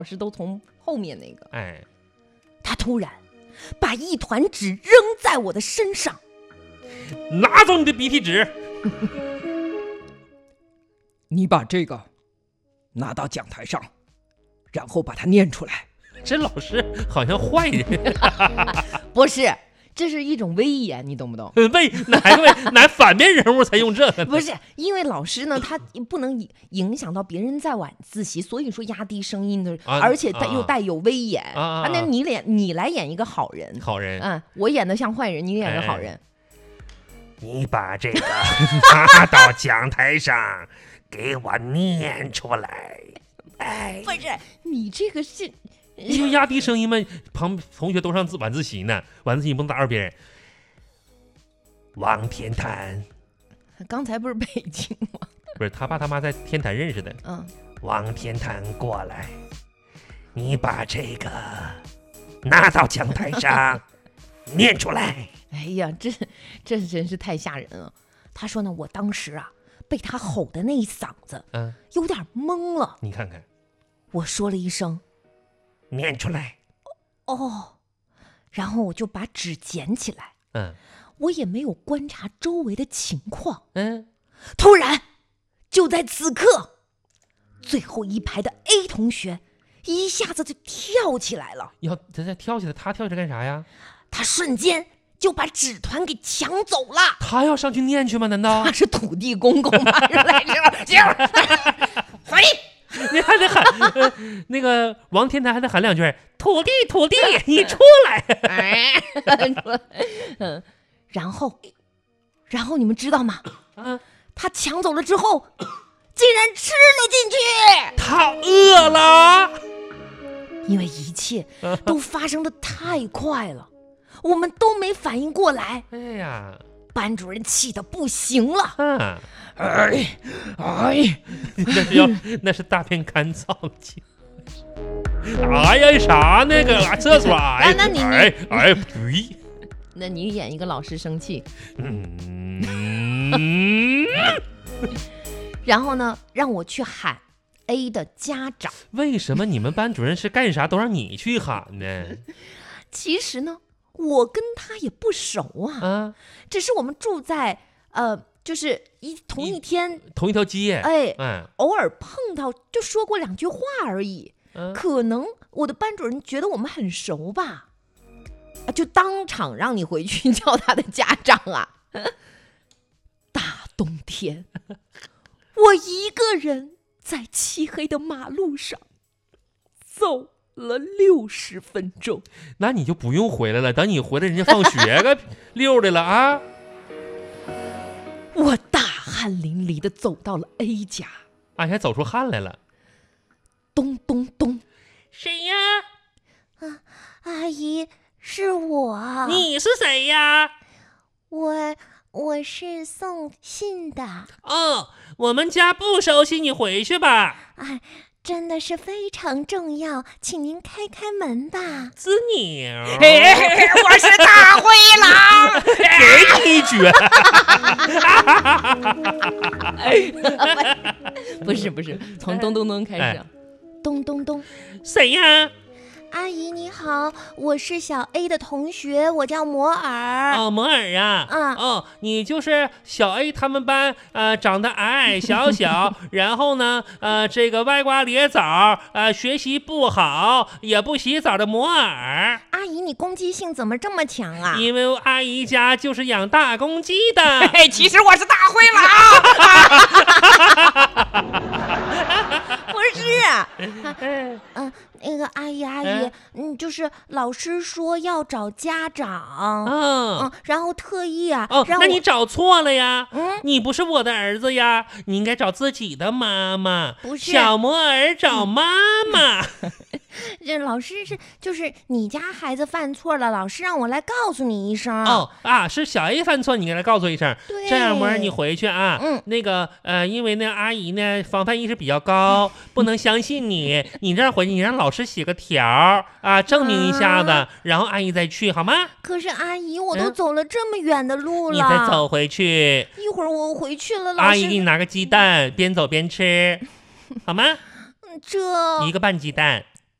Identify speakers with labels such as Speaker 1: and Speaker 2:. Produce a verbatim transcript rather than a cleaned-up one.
Speaker 1: 老师都从后面那个。
Speaker 2: 哎，
Speaker 1: 他突然把一团纸扔在我的身上，
Speaker 2: 拿走你的鼻涕纸。
Speaker 3: 你把这个拿到讲台上，然后把它念出来。
Speaker 2: 这老师好像坏人。
Speaker 1: 不是，这是一种威严，你懂不懂？
Speaker 2: 为哪个为哪反面人物才用这个？
Speaker 1: 不是，因为老师呢，他不能影响到别人在晚自习，所以说压低声音的，
Speaker 2: 啊、
Speaker 1: 而且带又带有威严
Speaker 2: 啊啊啊！
Speaker 1: 那你演，你来演一个好人，
Speaker 2: 好人，
Speaker 1: 嗯，我演的像坏人，你演个好人。
Speaker 2: 哎、你把这个拿到讲台上，给我念出来。哎，
Speaker 1: 不是，你这个是。
Speaker 2: 因为压低声音嘛，旁同学都上自晚自习呢，晚自习不能打扰别人。王天坛，
Speaker 1: 刚才不是北京吗？
Speaker 2: 不是，他爸他妈在天坛认识的。
Speaker 1: 嗯，
Speaker 2: 王天坛过来，你把这个拿到讲台上念出来。
Speaker 1: 哎呀，这这真是太吓人了。他说呢，我当时啊被他吼的那一嗓子，
Speaker 2: 嗯，
Speaker 1: 有点懵了。
Speaker 2: 你看看，
Speaker 1: 我说了一声。
Speaker 2: 念出来
Speaker 1: 哦，然后我就把纸捡起来，
Speaker 2: 嗯，
Speaker 1: 我也没有观察周围的情况，
Speaker 2: 嗯，
Speaker 1: 突然，就在此刻，最后一排的 A 同学一下子就跳起来了。
Speaker 2: 要他再跳起来，他跳起来干啥呀？
Speaker 1: 他瞬间就把纸团给抢走了。
Speaker 2: 他要上去念去吗？难道
Speaker 1: 他是土地公公吗？来这，行，回。
Speaker 2: 你还得喊、呃、那个王天坛还得喊两句，土地土地你出来。
Speaker 1: 哎，嗯，然后然后你们知道吗？
Speaker 2: 啊，
Speaker 1: 他抢走了之后竟然吃了进去。
Speaker 2: 他饿了。
Speaker 1: 因为一切都发生的太快了，我们都没反应过来。
Speaker 2: 哎呀，
Speaker 1: 班主任气得不行了。
Speaker 2: 啊，
Speaker 3: 哎哎，
Speaker 2: 那是要那是大便干燥了。哎呀，啥那个厕所？哎，
Speaker 1: 那你
Speaker 2: 哎哎呸！
Speaker 1: 那你演一个老师生气，
Speaker 2: 嗯，
Speaker 1: 然后呢，让我去喊 A 的家长。
Speaker 2: 为什么你们班主任是干啥都让你去喊呢？
Speaker 1: 其实呢，我跟他也不熟啊，
Speaker 2: 啊，
Speaker 1: 只是我们住在呃。就是一同一天
Speaker 2: 同一条街，
Speaker 1: 哎，
Speaker 2: 嗯，
Speaker 1: 偶尔碰到就说过两句话而已，
Speaker 2: 嗯，
Speaker 1: 可能我的班主任觉得我们很熟吧，啊，就当场让你回去叫他的家长啊。大冬天，我一个人在漆黑的马路上走了六十分钟。
Speaker 2: 那你就不用回来了，等你回来，人家放学个溜的了啊。
Speaker 1: 我大汗淋漓地走到了 A 家，
Speaker 2: 哎，还走出汗来了。
Speaker 1: 咚咚咚，
Speaker 2: 谁呀？
Speaker 4: 啊，阿姨，是我。
Speaker 2: 你是谁呀？
Speaker 4: 我我是送信的。
Speaker 2: 哦，我们家不收信，你回去吧。
Speaker 4: 哎，真的是非常重要，请您开开门吧。
Speaker 2: 子牛，
Speaker 3: 我是大灰狼，
Speaker 2: 给你一绝。
Speaker 1: 不是不是，从咚咚咚开始。
Speaker 2: 哎、
Speaker 4: 咚咚咚，
Speaker 2: 谁呀？
Speaker 4: 阿姨你好，我是小 A 的同学，我叫摩尔。
Speaker 2: 哦，摩尔啊，
Speaker 4: 嗯，
Speaker 2: 哦，你就是小 A 他们班呃长得矮矮小小，然后呢呃这个歪瓜裂枣，呃学习不好，也不洗澡的摩尔。
Speaker 4: 阿姨，你攻击性怎么这么强啊？
Speaker 2: 因为阿姨家就是养大公鸡的。
Speaker 3: 嘿，其实我是大灰
Speaker 4: 狼。不是，嗯、呃。那个阿姨阿姨，
Speaker 2: 哎、
Speaker 4: 嗯，就是老师说要找家长，
Speaker 2: 嗯、
Speaker 4: 嗯，然后特意啊，
Speaker 2: 哦，
Speaker 4: 让
Speaker 2: 那你找错了呀，
Speaker 4: 嗯，
Speaker 2: 你不是我的儿子呀，你应该找自己的妈妈，
Speaker 4: 不是
Speaker 2: 小摩尔找妈妈。
Speaker 4: 这老师是就是你家孩子犯错了，老师让我来告诉你一声。
Speaker 2: 哦啊，是小 A 犯错，你给他告诉一声。
Speaker 4: 对，
Speaker 2: 这样摩尔你回去啊，
Speaker 4: 嗯，
Speaker 2: 那个呃，因为那阿姨呢防范意识比较高，不能相信你，你这样回去，你让老师写个条啊，证明一下子，啊、然后阿姨再去好吗？
Speaker 4: 可是阿姨，我都走了这么远的路了，
Speaker 2: 你再走回去。
Speaker 4: 一会儿我回去了，老师
Speaker 2: 阿姨给你拿个鸡蛋，边走边吃，好吗？
Speaker 4: 这
Speaker 2: 一个半鸡蛋。